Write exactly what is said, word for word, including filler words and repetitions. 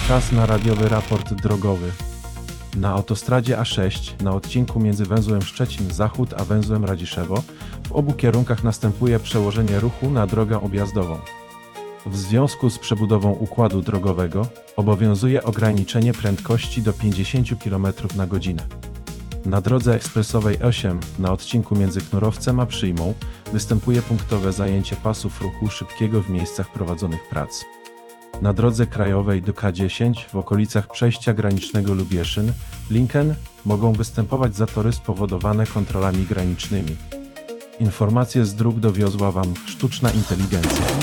Czas na radiowy raport drogowy. Na autostradzie A sześć, na odcinku między węzłem Szczecin-Zachód a węzłem Radziszewo, w obu kierunkach następuje przełożenie ruchu na drogę objazdową. W związku z przebudową układu drogowego obowiązuje ograniczenie prędkości do pięćdziesiąt kilometrów na godzinę. Na drodze ekspresowej osiem, na odcinku między Knurowcem a Przyjmą, występuje punktowe zajęcie pasów ruchu szybkiego w miejscach prowadzonych prac. Na drodze krajowej do K dziesięć w okolicach przejścia granicznego Lubieszyn-Linken mogą występować zatory spowodowane kontrolami granicznymi. Informacje z dróg dowiozła Wam sztuczna inteligencja.